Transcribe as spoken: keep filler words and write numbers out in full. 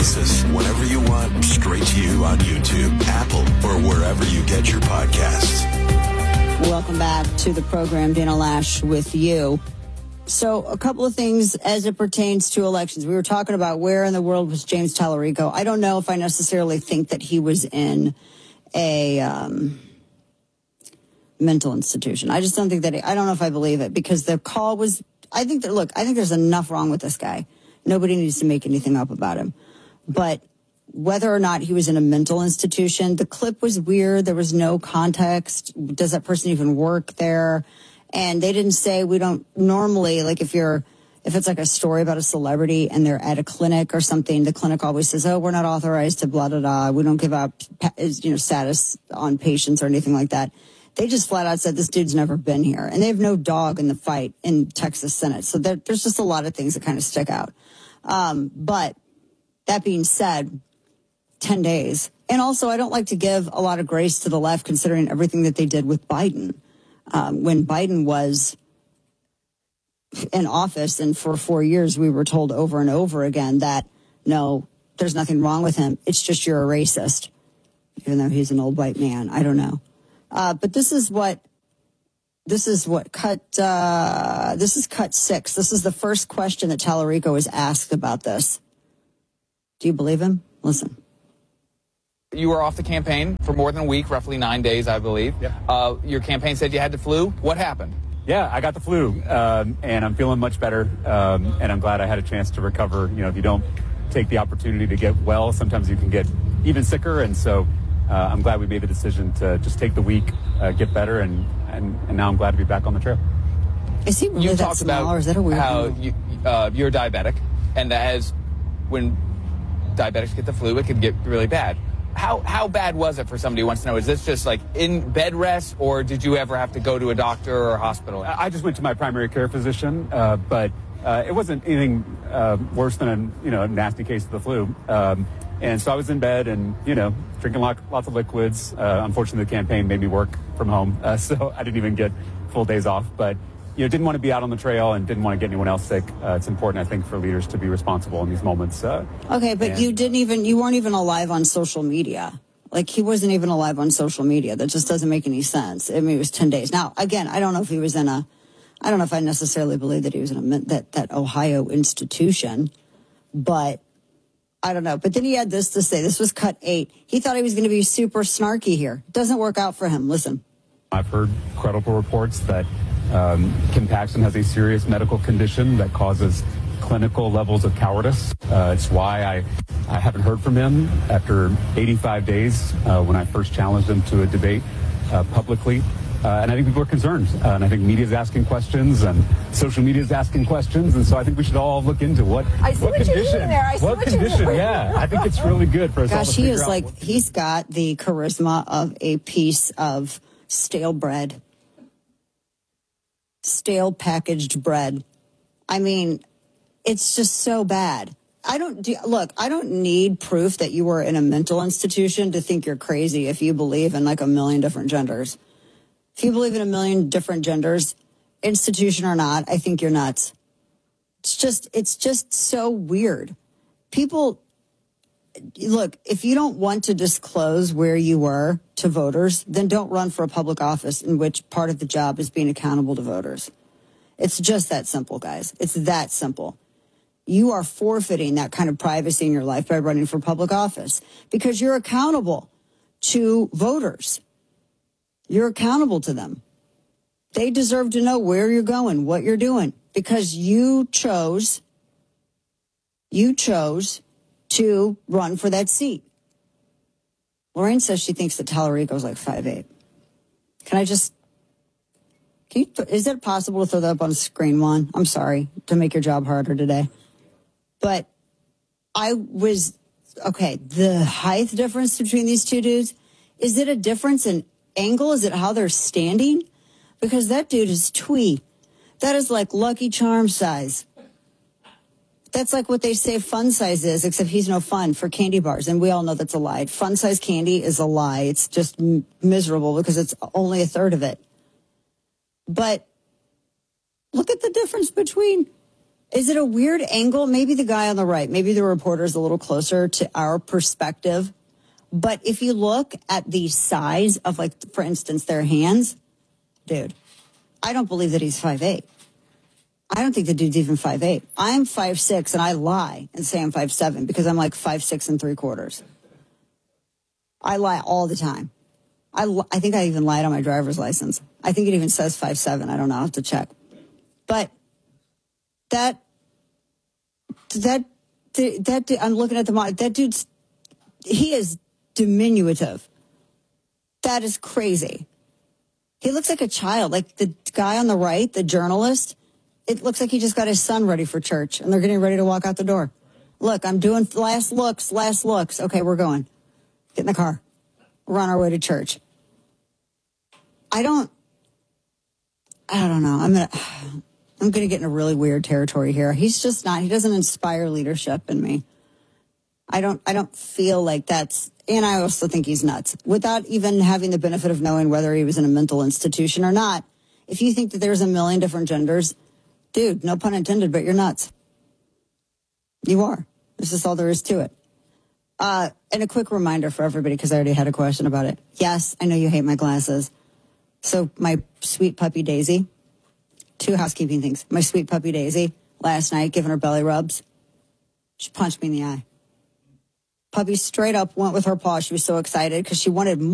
Oasis, whenever you want, straight to you on YouTube, Apple, or wherever you get your podcasts. Welcome back to the program, Dana Loesch with you. So a couple of things as it pertains to elections. We were talking about where in the world was James Tallarico. I don't know if I necessarily think that he was in a um, mental institution. I just don't think that, he, I don't know if I believe it because the call was, I think that, look, I think there's enough wrong with this guy. Nobody needs to make anything up about him. But whether or not he was in a mental institution, the clip was weird. There was no context. Does that person even work there? And they didn't say, we don't normally, like if you're, if it's like a story about a celebrity and they're at a clinic or something, the clinic always says, oh, we're not authorized to blah, blah, blah. We don't give out, you know, status on patients or anything like that. They just flat out said this dude's never been here. And they have no dog in the fight in Texas Senate. So there, there's just a lot of things that kind of stick out. Um, but that being said, ten days. And also, I don't like to give a lot of grace to the left considering everything that they did with Biden. Um, when Biden was in office and for four years, we were told over and over again that, no, there's nothing wrong with him. It's just you're a racist, even though he's an old white man. I don't know. Uh, but this is what, this is what cut, uh, this is cut six. This is the first question that Tallarico was asked about this. Do you believe him? Listen. You were off the campaign for more than a week, roughly nine days, I believe. Yep. Uh, your campaign said you had the flu. What happened? Yeah, I got the flu, um, and I'm feeling much better, um, and I'm glad I had a chance to recover. You know, if you don't take the opportunity to get well, sometimes you can get even sicker, and so uh, I'm glad we made the decision to just take the week, uh, get better, and, and, and now I'm glad to be back on the trail. Is he really you that talked small, about or is that a weird how thing? you, uh, you're diabetic, and as when diabetics get the flu, it can get really bad. How how bad was it for somebody who wants to know? Is this just like in bed rest, or did you ever have to go to a doctor or a hospital? I just went to my primary care physician, uh, but uh, it wasn't anything uh, worse than a you know a nasty case of the flu. Um, and so I was in bed and you know drinking lot, lots of liquids. Uh, unfortunately, the campaign made me work from home, uh, so I didn't even get full days off. But you know, didn't want to be out on the trail and didn't want to get anyone else sick. Uh, it's important, I think, for leaders to be responsible in these moments. Uh, okay, but and, you didn't even, you weren't even alive on social media. Like, he wasn't even alive on social media. That just doesn't make any sense. I mean, it was ten days. Now, again, I don't know if he was in a, I don't know if I necessarily believe that he was in a, that, that Ohio institution, but I don't know. But then he had this to say. This was cut eight. He thought he was going to be super snarky here. Doesn't work out for him. Listen. I've heard credible reports that Um, Kim Paxton has a serious medical condition that causes clinical levels of cowardice. Uh, it's why I, I haven't heard from him after eighty-five days uh, when I first challenged him to a debate uh, publicly. Uh, and I think people are concerned. Uh, and I think media is asking questions and social media is asking questions. And so I think we should all look into what, I see what, what condition. You're doing there. I see what, what condition? You're doing. Yeah, I think it's really good for us all Gosh, to he figure is out like, what- he's got the charisma of a piece of stale bread. Stale packaged bread. I mean, it's just so bad. I don't do, look, I don't need proof that you were in a mental institution to think you're crazy if you believe in like a million different genders. If you believe in a million different genders, institution or not, I think you're nuts. It's just, it's just so weird. People, look, if you don't want to disclose where you were to voters, then don't run for a public office in which part of the job is being accountable to voters. It's just that simple, guys. It's that simple. You are forfeiting that kind of privacy in your life by running for public office because you're accountable to voters. You're accountable to them. They deserve to know where you're going, what you're doing, because you chose, you chose to run for that seat. Lorraine says she thinks that Tallarico's like five eight. Can I just, can you, is it possible to throw that up on screen one? I'm sorry to make your job harder today. But I was, okay, the height difference between these two dudes, is it a difference in angle? Is it how they're standing? Because that dude is twee. That is like Lucky Charm size. That's like what they say fun size is, except he's no fun for candy bars. And we all know that's a lie. Fun size candy is a lie. It's just m- miserable because it's only a third of it. But look at the difference between Is it a weird angle? Maybe the guy on the right, maybe the reporter's a little closer to our perspective. But if you look at the size of, like, for instance, their hands, dude, I don't believe that he's five eight. I don't think the dude's even five eight. I'm five six, and I lie and say I'm five seven because I'm like five six and three quarters. I lie all the time. I, I think I even lied on my driver's license. I think it even says five seven. I don't know. I'll have to check. But that, that, that, I'm looking at the model. That dude's, he is diminutive. That is crazy. He looks like a child. Like the guy on the right, the journalist, it looks like he just got his son ready for church and they're getting ready to walk out the door. Look, I'm doing last looks, last looks. Okay, we're going. Get in the car. We're on our way to church. I don't, I don't know. I'm going to, I'm going to get in a really weird territory here. He's just not, he doesn't inspire leadership in me. I don't, I don't feel like that's, and I also think he's nuts. Without even having the benefit of knowing whether he was in a mental institution or not, if you think that there's a million different genders, dude, no pun intended, but you're nuts. You are. This is all there is to it. Uh, and a quick reminder for everybody, because I already had a question about it. Yes, I know you hate my glasses. So my sweet puppy Daisy, two housekeeping things. My sweet puppy Daisy, last night, giving her belly rubs, she punched me in the eye. Puppy straight up went with her paw. She was so excited because she wanted more.